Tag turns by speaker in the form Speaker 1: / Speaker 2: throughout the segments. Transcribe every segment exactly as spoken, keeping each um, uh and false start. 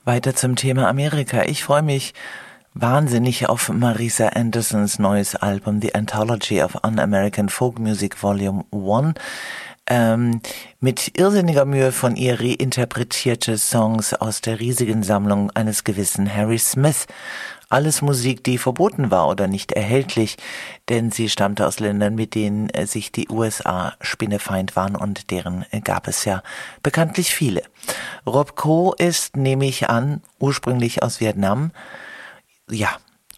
Speaker 1: Weiter zum Thema Amerika. Ich freue mich wahnsinnig auf Marisa Andersons neues Album The Anthology of Un-American Folk Music Volume eins. Ähm, mit irrsinniger Mühe von ihr reinterpretierte Songs aus der riesigen Sammlung eines gewissen Harry Smith. Alles Musik, die verboten war oder nicht erhältlich, denn sie stammte aus Ländern, mit denen sich die U S A spinnefeind waren, und deren gab es ja bekanntlich viele. Rob Ko ist, nehme ich an, ursprünglich aus Vietnam. Ja,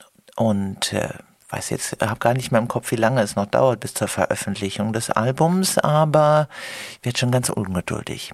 Speaker 1: und äh, weiß jetzt, habe gar nicht mehr im Kopf, wie lange es noch dauert bis zur Veröffentlichung des Albums, aber ich werde schon ganz ungeduldig.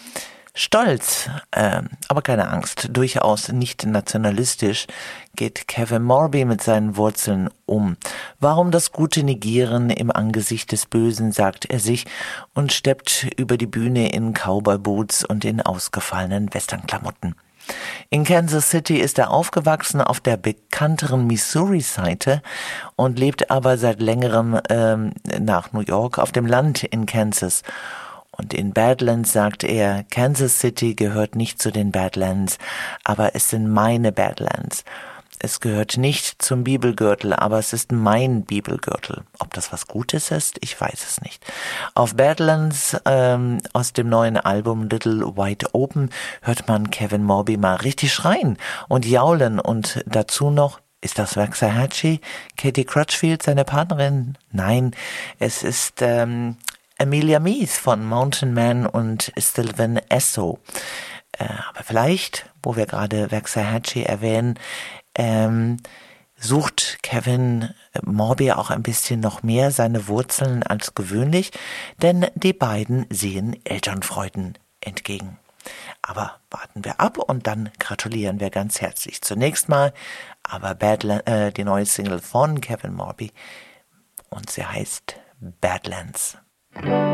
Speaker 1: Stolz, äh, aber keine Angst, durchaus nicht nationalistisch, geht Kevin Morby mit seinen Wurzeln um. Warum das Gute negieren im Angesicht des Bösen, sagt er sich und steppt über die Bühne in Cowboy-Boots und in ausgefallenen Westernklamotten. In Kansas City ist er aufgewachsen, auf der bekannteren Missouri-Seite, und lebt aber seit längerem ähm, nach New York auf dem Land in Kansas. Und in Badlands sagt er, Kansas City gehört nicht zu den Badlands, aber es sind meine Badlands. Es gehört nicht zum Bibelgürtel, aber es ist mein Bibelgürtel. Ob das was Gutes ist, ich weiß es nicht. Auf Badlands ähm, aus dem neuen Album Little Wide Open hört man Kevin Morby mal richtig schreien und jaulen, und dazu noch, ist das Waxahachie? Katie Crutchfield, seine Partnerin? Nein, es ist ähm, Amelia Meath von Mountain Man und Sylvan Esso. Äh, aber vielleicht, wo wir gerade Waxahachie erwähnen, ähm, sucht Kevin Morby auch ein bisschen noch mehr seine Wurzeln als gewöhnlich, denn die beiden sehen Elternfreuden entgegen. Aber warten wir ab und dann gratulieren wir ganz herzlich. Zunächst mal aber Badland, äh, die neue Single von Kevin Morby, und sie heißt Badlands.